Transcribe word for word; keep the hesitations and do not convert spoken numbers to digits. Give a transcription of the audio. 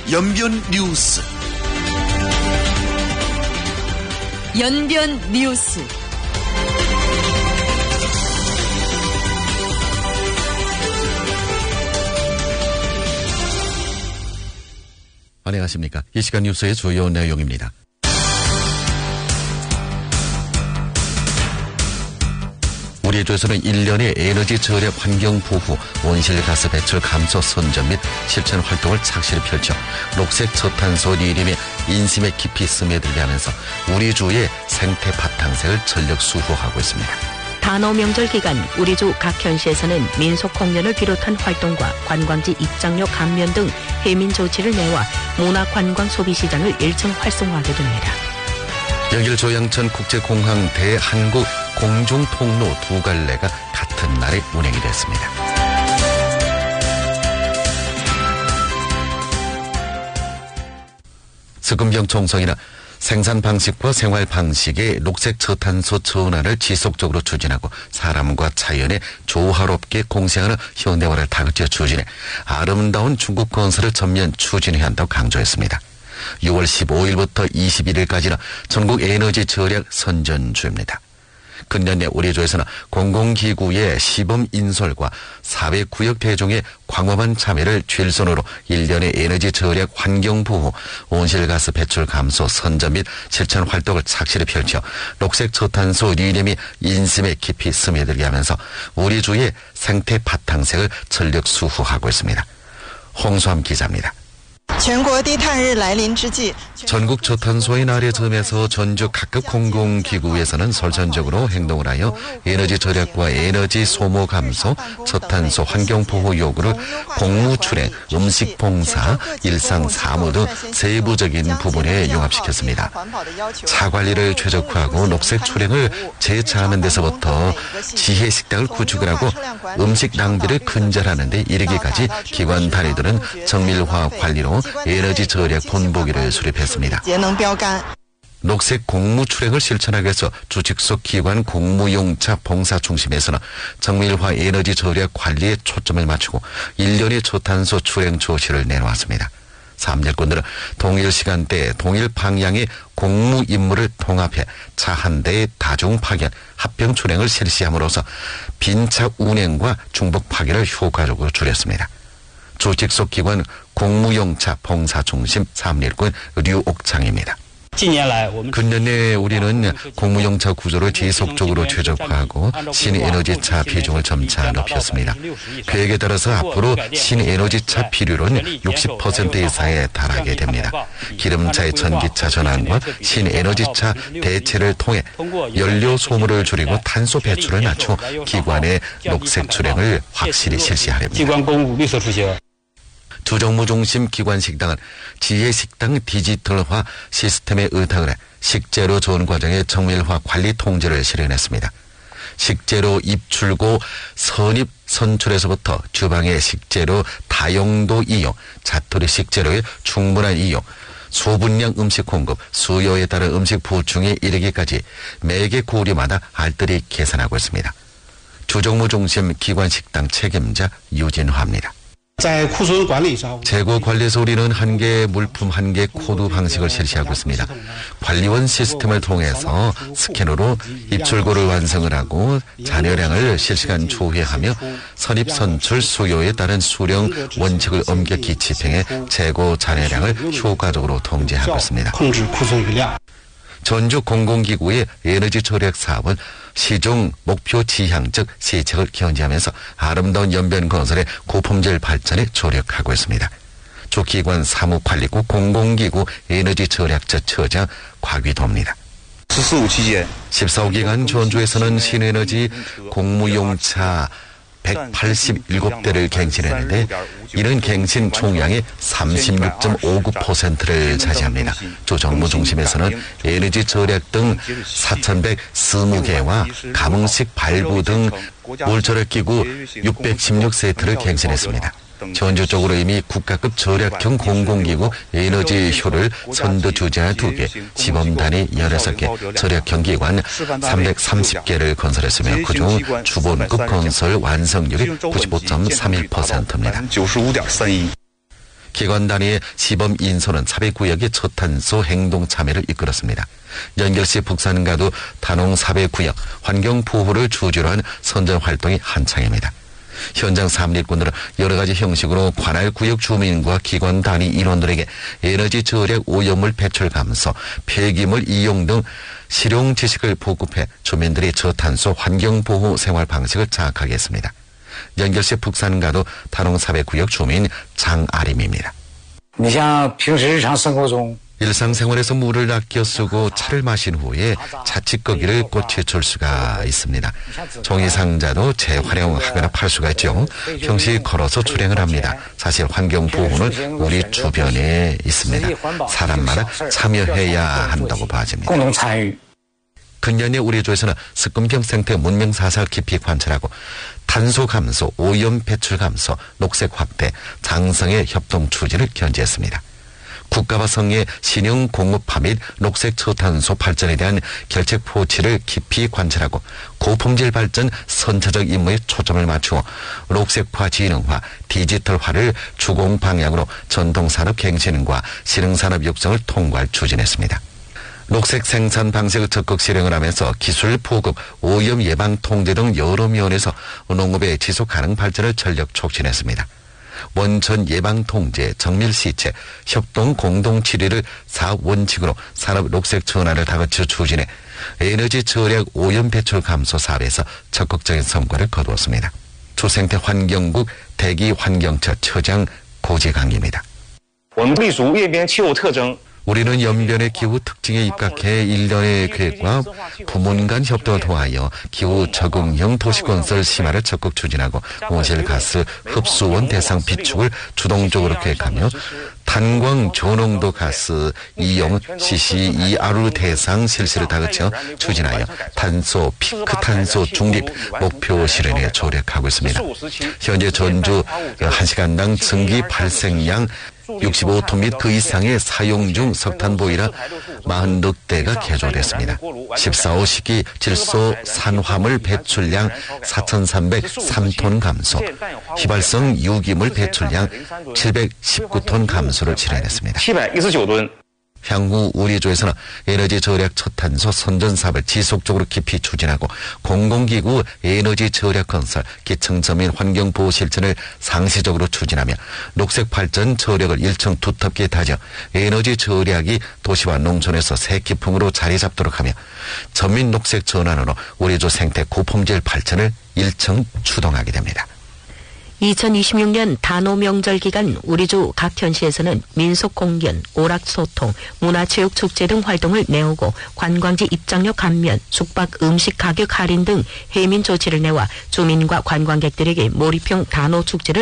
연변 뉴스. 연변 뉴스. 안녕하십니까. 이 시간 뉴스의 주요 내용입니다. 우리 주에서는 일 년의 에너지 절약 환경 보호, 온실가스 배출 감소 선전 및 실천 활동을 착실히 펼쳐 녹색 저탄소 리듬의 인심에 깊이 스며들게 하면서 우리 주의 생태 바탕색을 전력 수호하고 있습니다. 단오 명절 기간 우리 주 각 현시에서는 민속 공연을 비롯한 활동과 관광지 입장료 감면 등 해민 조치를 내와 문화관광 소비시장을 일 층 활성화하게 됩니다. 여길 조양천 국제공항 대한국 공중통로 두 갈래가 같은 날에 운행이 됐습니다. 스금병 총성이나 생산 방식과 생활 방식의 녹색 저탄소 전환을 지속적으로 추진하고 사람과 자연의 조화롭게 공생하는 현대화를 다그쳐 추진해 아름다운 중국 건설을 전면 추진해야 한다고 강조했습니다. 유월 십오일부터 이십일일까지는 전국 에너지 절약 선전주입니다. 근년 내 우리 주에서는 공공기구의 시범 인솔과 사회구역 대종의 광범한 참여를 최선으로 일 년의 에너지 절약 환경보호, 온실가스 배출 감소 선전 및 실천 활동을 착실히 펼쳐 녹색 저탄소 리듬이 인심에 깊이 스며들게 하면서 우리 주의 생태 바탕색을 전력 수호하고 있습니다. 홍수암 기자입니다. 전국 저탄소의 날에 점에서 전주 각급 공공기구에서는 설전적으로 행동을 하여 에너지 절약과 에너지 소모 감소, 저탄소 환경보호 요구를 공무 출행, 음식 봉사, 일상 사무 등 세부적인 부분에 융합시켰습니다. 차 관리를 최적화하고 녹색 출행을 재차하는 데서부터 지혜 식당을 구축을 하고 음식 낭비를 근절하는 데 이르기까지 기관 단위들은 정밀화 관리로 에너지 절약 본보기를 수립했습니다. 녹색 공무 출행을 실천하기 위해서 주직속 기관 공무용차 봉사 중심에서는 정밀화 에너지 절약 관리에 초점을 맞추고 일 년의 저탄소 출행 조치를 내놓았습니다. 삼일꾼들은 동일 시간대에 동일 방향의 공무 임무를 통합해 차 한 대의 다중 파견, 합병 출행을 실시함으로써 빈차 운행과 중복 파견을 효과적으로 줄였습니다. 조직속 기관 공무용차 봉사중심 삼일꾼 류옥창입니다. 근년 내 우리는 공무용차 구조를 지속적으로 최적화하고 신에너지차 비중을 점차 높였습니다. 계획에 따라서 앞으로 신에너지차 비율은 육십 퍼센트 이상에 달하게 됩니다. 기름차의 전기차 전환과 신에너지차 대체를 통해 연료 소모를 줄이고 탄소 배출을 낮추어 기관의 녹색 출행을 확실히 실시하렵니다. 주정무 중심 기관 식당은 지혜 식당 디지털화 시스템에 의탁을 해 식재료 조언 과정의 정밀화 관리 통제를 실현했습니다. 식재료 입출고 선입 선출에서부터 주방의 식재료 다용도 이용, 자투리 식재료의 충분한 이용, 소분량 음식 공급, 수요에 따른 음식 보충에 이르기까지 매개 고리마다 알뜰히 계산하고 있습니다. 주정무 중심 기관 식당 책임자 유진화입니다. 재고 관리에서 우리는 한 개 물품 한 개 코드 방식을 실시하고 있습니다. 관리원 시스템을 통해서 스캐너로 입출고를 완성을 하고 잔여량을 실시간 조회하며 선입 선출 수요에 따른 수령 원칙을 엄격히 집행해 재고 잔여량을 효과적으로 통제하고 있습니다. 전주 공공기구의 에너지 절약 사업은 시중 목표 지향적 시책을 견지하면서 아름다운 연변 건설의 고품질 발전에 조력하고 있습니다. 주기관 사무관리국 공공기구 에너지 절약처 처장 곽위도입니다. 십사호 기간 전주에서는 신에너지 공무용차 백팔십칠 대를 갱신했는데 이는 갱신 총량의 삼십육 점 오구 퍼센트를 차지합니다. 주정무 중심에서는 에너지 절약 등 사천백이십 개와 감흥식 발부 등 물절약기구 육백십육 세트를 갱신했습니다. 전주 쪽으로 이미 국가급 절약형 공공기구 에너지효를 선두주자 두 개, 시범단위 열여섯 개, 절약형 기관 삼백삼십 개를 건설했으며 그중 주본급 건설 완성률이 구십오 점 삼일 퍼센트입니다. 기관 단위의 시범 인소는 사백구역의 저탄소 행동 참여를 이끌었습니다. 연결시 북산가도 단홍 사백구역 환경보호를 주제로 한 선전활동이 한창입니다. 현장 삼립군들은 여러 가지 형식으로 관할 구역 주민과 기관 단위 인원들에게 에너지 절약, 오염물 배출 감소, 폐기물 이용 등 실용 지식을 보급해 주민들이 저탄소 환경보호 생활 방식을 장악하게 했습니다. 연결시 북산가도 단홍 사백구역 주민 장아림입니다. 일상생활에서 물을 아껴 쓰고 차를 마신 후에 자칫거기를 꽂혀 줄 수가 있습니다. 종이 상자도 재활용하거나 팔 수가 있죠. 평시 걸어서 출행을 합니다. 사실 환경보호는 우리 주변에 있습니다. 사람마다 참여해야 한다고 봐집니다. 근년에 우리 조에서는 습금경 생태 문명 사살 깊이 관찰하고 탄소 감소, 오염 배출 감소, 녹색 확대, 장성의 협동 추진을 견지했습니다. 국가와 성의 신형 공업화 및 녹색 저탄소 발전에 대한 결책 포치를 깊이 관찰하고 고품질 발전 선차적 임무에 초점을 맞추어 녹색화 진흥화, 디지털화를 주공 방향으로 전통산업 갱신과 실흥산업 육성을 통괄 추진했습니다. 녹색 생산 방식을 적극 실행을 하면서 기술 보급, 오염 예방 통제 등 여러 면에서 농업의 지속 가능 발전을 전력 촉진했습니다. 원천 예방 통제, 정밀 시체, 협동 공동 치료를 사업 원칙으로 산업 녹색 전환을 다같이 추진해 에너지 절약, 오염 배출 감소 사업에서 적극적인 성과를 거두었습니다. 주생태 환경국 대기환경처 처장 고재강입니다. 우리는 연변의 기후 특징에 입각해 일련의 계획과 부문 간 협동을 통하여 기후 적응형 도시건설 심화를 적극 추진하고 온실가스 흡수원 대상 비축을 주동적으로 계획하며 탄광 저농도 가스 이용 씨씨이알 대상 실시를 다그쳐 추진하여 탄소 피크 탄소 중립 목표 실현에 조력하고 있습니다. 현재 전주 한 시간당 증기 발생량 육십오 톤 및 그 이상의 사용 중 석탄 보일러 사십육 대가 개조됐습니다. 십사 호 시기 질소 산화물 배출량 사천삼백삼 톤 감소, 휘발성 유기물 배출량 칠백십구 톤 감소를 실현했습니다. 향후 우리 조에서는 에너지 절약 저탄소 선전 사업을 지속적으로 깊이 추진하고 공공기구 에너지 절약 건설, 기층저민 환경보호 실천을 상시적으로 추진하며 녹색 발전 저력을 일층 두텁게 다져 에너지 절약이 도시와 농촌에서 새기풍으로 자리 잡도록 하며 전민 녹색 전환으로 우리 조 생태 고품질 발전을 일층 추동하게 됩니다. 이천이십육 년 단오 명절 기간 우리주 각 현시에서는 민속공연, 오락소통, 문화체육축제 등 활동을 내오고 관광지 입장료 감면, 숙박 음식 가격 할인 등 해민 조치를 내와 주민과 관광객들에게 몰입형 단오 축제를